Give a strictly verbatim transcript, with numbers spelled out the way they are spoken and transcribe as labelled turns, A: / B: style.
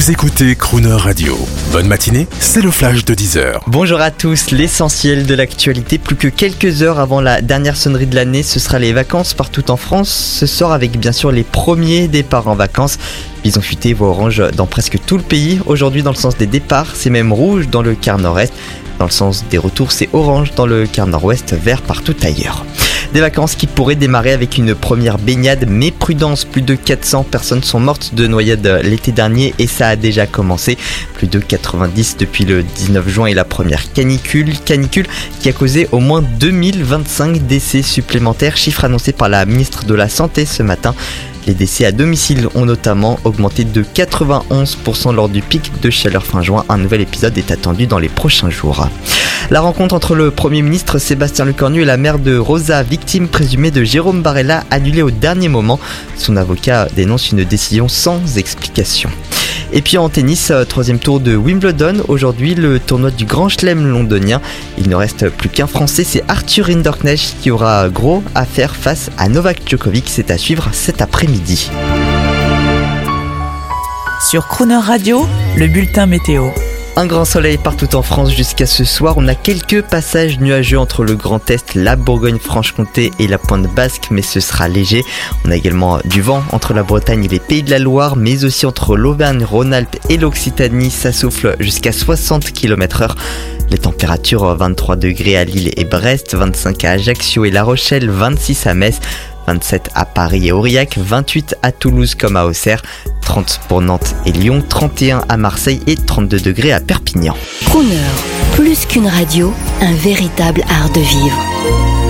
A: Vous écoutez Crooner Radio. Bonne matinée, c'est le flash de dix heures.
B: Bonjour à tous, l'essentiel de l'actualité. Plus que quelques heures avant la dernière sonnerie de l'année, ce sera les vacances partout en France. Ce soir avec bien sûr les premiers départs en vacances. Bison futé voit orange dans presque tout le pays. Aujourd'hui dans le sens des départs, c'est même rouge dans le quart nord-est. Dans le sens des retours, c'est orange dans le quart nord-ouest, vert partout ailleurs. Des vacances qui pourraient démarrer avec une première baignade, mais prudence, plus de quatre cents personnes sont mortes de noyade l'été dernier et ça a déjà commencé. Plus de quatre-vingt-dix depuis le dix-neuf juin et la première canicule, canicule qui a causé au moins deux mille vingt-cinq décès supplémentaires, chiffre annoncé par la ministre de la Santé ce matin. Les décès à domicile ont notamment augmenté de quatre-vingt-onze pour cent lors du pic de chaleur fin juin. Un nouvel épisode est attendu dans les prochains jours. La rencontre entre le Premier ministre Sébastien Lecornu et la mère de Rosa, victime présumée de Jérôme Barella, annulée au dernier moment. Son avocat dénonce une décision sans explication. Et puis en tennis, troisième tour de Wimbledon. Aujourd'hui, le tournoi du Grand Chelem londonien. Il ne reste plus qu'un Français, c'est Arthur Rinderknecht qui aura gros à faire face à Novak Djokovic. C'est à suivre cet après-midi.
C: Sur Crooner Radio, le bulletin météo.
B: Un grand soleil partout en France jusqu'à ce soir. On a quelques passages nuageux entre le Grand Est, la Bourgogne-Franche-Comté et la Pointe Basque, mais ce sera léger. On a également du vent entre la Bretagne et les Pays de la Loire, mais aussi entre l'Auvergne-Rhône-Alpes et l'Occitanie. Ça souffle jusqu'à soixante kilomètres heure. Les températures, vingt-trois degrés à Lille et Brest, vingt-cinq à Ajaccio et La Rochelle, vingt-six à Metz, vingt-sept à Paris et Aurillac, vingt-huit à Toulouse comme à Auxerre, trente pour Nantes et Lyon, trente et un à Marseille et trente-deux degrés à Perpignan.
D: Crooner, plus qu'une radio, un véritable art de vivre.